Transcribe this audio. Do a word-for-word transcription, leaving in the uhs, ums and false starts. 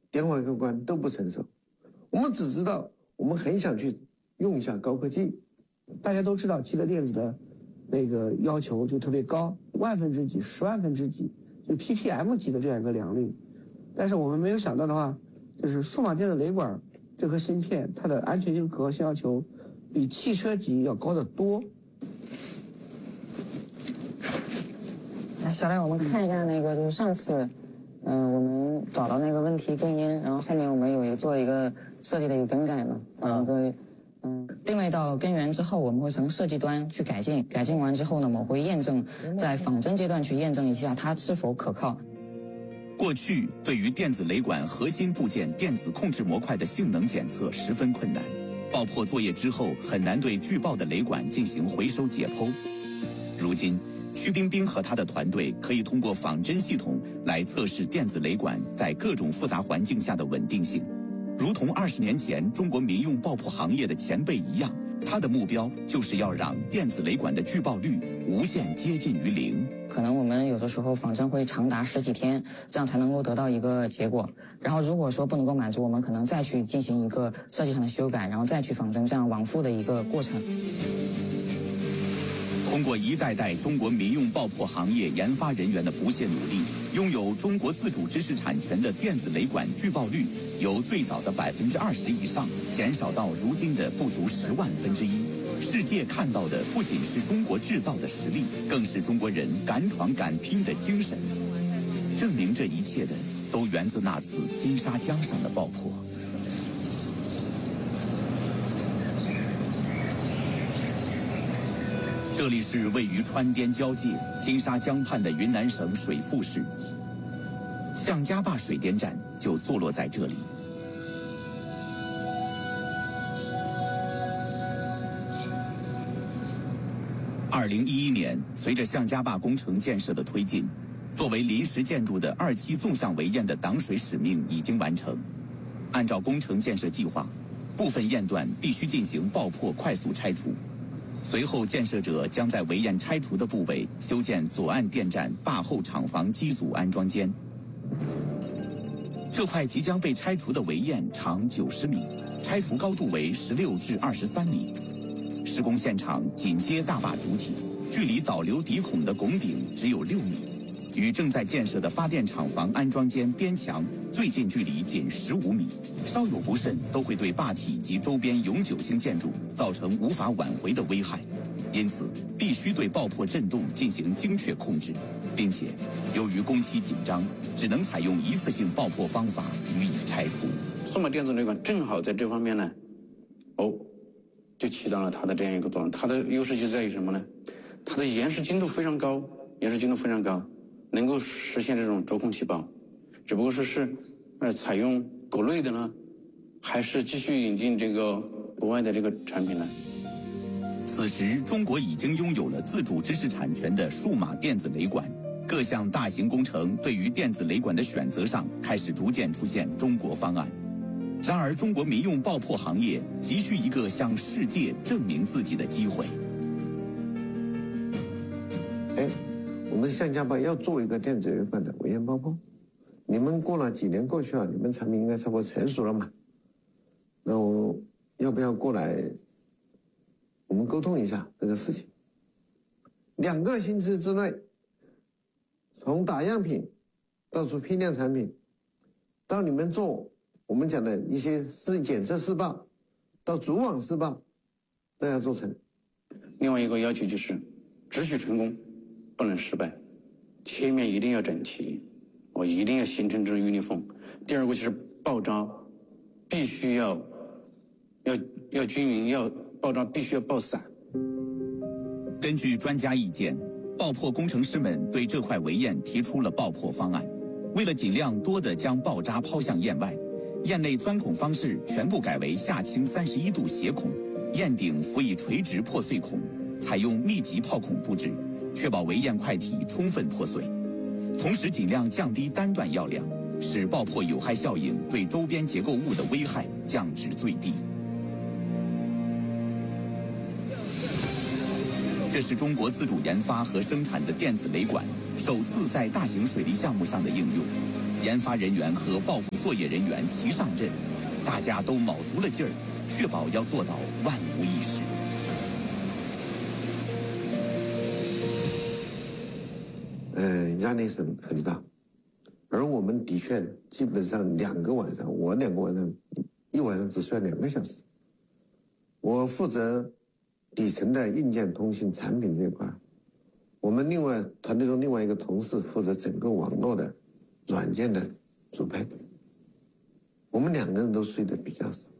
电话客观都不成熟。我们只知道我们很想去用一下高科技。大家都知道，极乐电子的那个要求就特别高，万分之几、十万分之几，就 P P M 级的这样一个良率。但是我们没有想到的话，就是数码电子雷管这颗芯片，它的安全性、可靠性要求比汽车级要高得多。 来，小赖，我们看一下那个，就是上次，嗯、呃，我们找到那个问题根因，然后后面我们有一个做一个设计的一个更改嘛，把一个嗯定位到根源之后，我们会从设计端去改进，改进完之后呢，我们会验证，在仿真阶段去验证一下它是否可靠。 过去对于电子雷管核心部件电子控制模块的性能检测十分困难，爆破作业之后很难对拒爆的雷管进行回收解剖。如今，曲冰冰和他的团队可以通过仿真系统来测试电子雷管在各种复杂环境下的稳定性，如同二十年前中国民用爆破行业的前辈一样，他的目标就是要让电子雷管的拒爆率无限接近于零。 可能我们有的时候仿真会长达十几天，这样才能够得到一个结果。然后如果说不能够满足，我们可能再去进行一个设计上的修改，然后再去仿真，这样往复的一个过程。 通过一代代中国民用爆破行业研发人员的不懈努力，拥有中国自主知识产权的电子雷管拒爆率由最早的百分之二十以上减少到如今的不足十万分之一。世界看到的不仅是中国制造的实力，更是中国人敢闯敢拼的精神。证明这一切的都源自那次金沙江上的爆破。这里是位于川滇交界、金沙江畔的云南省水富市，向家坝水电站就坐落在这里。二零一一年，随着向家坝工程建设的推进，作为临时建筑的二期纵向围堰的挡水使命已经完成。按照工程建设计划，部分堰段必须进行爆破快速拆除。随后，建设者将在围堰拆除的部位修建左岸电站坝后厂房机组安装间。这块即将被拆除的围堰长九十米，拆除高度为十六至二十三米。施工现场紧接大坝主体，距离导流底孔的拱顶只有六米，与正在建设的发电厂房安装间边墙最近距离仅十五米。稍有不慎，都会对坝体及周边永久性建筑造成无法挽回的危害，因此必须对爆破震动进行精确控制，并且由于工期紧张，只能采用一次性爆破方法予以拆除。 数码电子雷管正好在这方面呢，哦，就起到了它的这样一个作用。它的优势就在于什么呢？它的延时精度非常高，延时精度非常高，能够实现这种着控起爆。只不过说是，呃，采用国内的呢，还是继续引进这个国外的这个产品呢？ 此时，中国已经拥有了自主知识产权的数码电子雷管，各项大型工程对于电子雷管的选择上开始逐渐出现中国方案。然而，中国民用爆破行业急需一个向世界证明自己的机会。 哎，我们向家坝要做一个电子雷管的围堰爆破。你们过了几年过去了，你们产品应该差不多成熟了嘛？那我要不要过来，我们沟通一下这个事情？两个星期之内，从打样品到出批量产品，到你们做我们讲的一些试检测试爆，到主网试爆，都要做成。 另外一个要求就是，只许成功，不能失败，切面一定要整齐。我一定要形成这种 uniform。第二个就是爆炸，必须要要要均匀，要爆炸必须要爆散。 根据专家意见，爆破工程师们对这块围堰提出了爆破方案。为了尽量多地将爆渣抛向堰外，堰内钻孔方式全部改为下倾三十一度斜孔，堰顶辅以垂直破碎孔，采用密集炮孔布置，确保围堰块体充分破碎。同时尽量降低单段药量，使爆破有害效应对周边结构物的危害降至最低。这是中国自主研发和生产的电子雷管， 首次在大型水利项目上的应用。研发人员和报复作业人员齐上阵，大家都卯足了劲儿，确保要做到万无一失。 嗯，压力是很大，而我们的确基本上两个晚上，我两个晚上，一晚上只睡两个小时。我负责底层的硬件通信产品这一块，我们另外团队中另外一个同事负责整个网络的软件的主配。我们两个人都睡得比较少。